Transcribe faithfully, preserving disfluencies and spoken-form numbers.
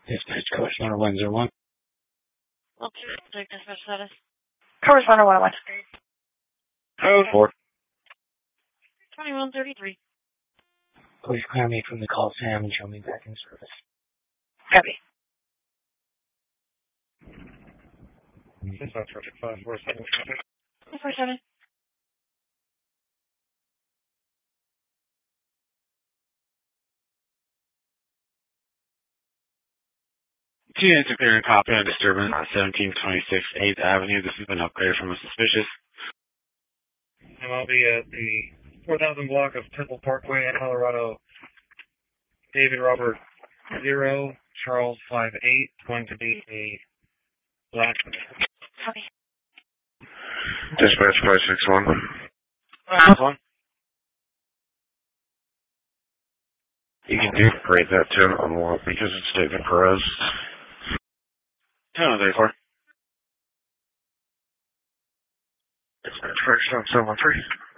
Dispatch course one oh one oh one. Okay, take dispatch status. Course one oh one oh one. Code four. twenty-one thirty-three. Please clear me from the call, Sam, and show me back in service. Copy. Dispatch project five four seven. five four seven. Two units are clearing copy on disturbance on seventeen twenty-six eighth Avenue. This has been upgraded from a suspicious. And I'll be at the four thousand block of Temple Parkway in Colorado. David Robert zero, Charles five eight. Going to be a black. Copy. Dispatch five six one. Last one. You can degrade that to an unlock because it's David Perez. two thirty-four. Dispatch five seven seven one three.